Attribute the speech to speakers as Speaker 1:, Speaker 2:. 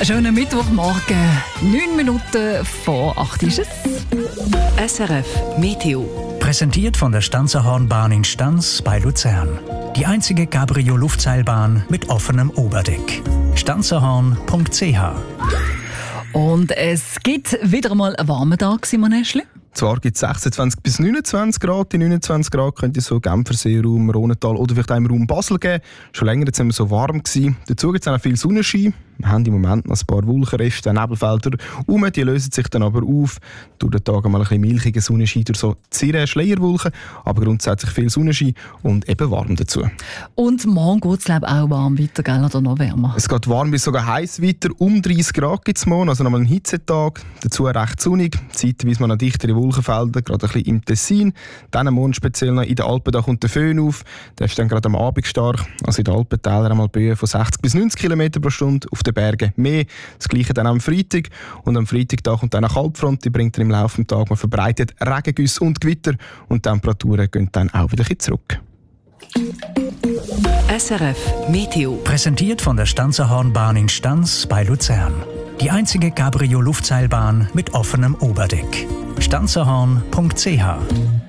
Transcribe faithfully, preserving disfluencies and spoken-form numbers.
Speaker 1: Schönen Mittwochmorgen, neun Minuten vor acht ist es.
Speaker 2: S R F Meteo.
Speaker 3: Präsentiert von der Stanzerhornbahn in Stanz bei Luzern. Die einzige Cabrio-Luftseilbahn mit offenem Oberdeck. stanzerhorn punkt c h.
Speaker 1: Und es gibt wieder einmal einen warmen Tag, Simon Eschli.
Speaker 4: Zwar gibt es sechsundzwanzig bis neunundzwanzig Grad. Die neunundzwanzig Grad könnte es so Genfersee-Raum, Rhonental oder vielleicht auch im Raum Basel geben. Schon länger jetzt sind wir so warm gewesen. Dazu gibt es auch noch viel Sonnenschein. Wir haben im Moment noch ein paar Wolkenreste, Nebelfelder um. Die lösen sich dann aber auf. Durch den Tag mal ein bisschen milchiger Sonnenschein durch so zirre Schleierwolken. Aber grundsätzlich viel Sonnenschein und eben warm dazu.
Speaker 1: Und morgen geht es glaube ich auch warm weiter, gell? Oder noch wärmer?
Speaker 4: Es geht warm bis sogar heiß weiter. Um dreißig Grad gibt es morgen, also nochmal einen Hitzetag. Dazu recht sonnig. Zeitweise mal noch dichtere Wolkenfelder, gerade ein bisschen im Tessin. Dann morgen speziell noch in den Alpen, da kommt der Föhn auf. Der ist dann gerade am Abend stark. Also in den Alpentälern einmal Böen von sechzig bis neunzig Kilometer pro Stunde. Auf den Bergen mehr. Das Gleiche dann am Freitag. Und am Freitag da kommt dann eine Kaltfront. Die bringt dann im Laufe des Tages mal verbreitet Regengüsse und Gewitter. Und die Temperaturen gehen dann auch wieder ein bisschen zurück.
Speaker 2: S R F Meteo.
Speaker 3: Präsentiert von der Stanzerhornbahn in Stanz bei Luzern. Die einzige Cabrio-Luftseilbahn mit offenem Oberdeck. stanzerhorn punkt c h.